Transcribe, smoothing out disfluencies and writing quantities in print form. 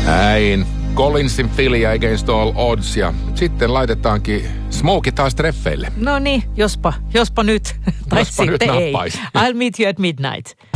Näin. Collinsin Philly Against All Odds ja sitten laitetaankin Smokey taas treffeille. No niin, jospa nyt. Tai Jospa nyt sitten ei. nappaisi. I'll meet you at midnight.